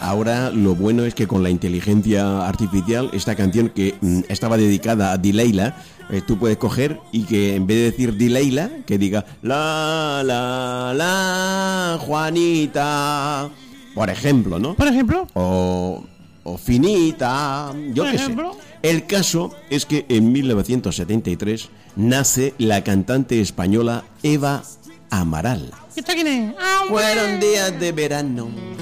ahora lo bueno es que con la inteligencia artificial, esta canción que estaba dedicada a Dileila, tú puedes coger y que en vez de decir Dileila, que diga la Juanita, por ejemplo, ¿no? Por ejemplo. O finita, yo qué sé. El caso es que en 1973 nace la cantante española Eva Amaral. ¿Esta quién es? Fueron días de verano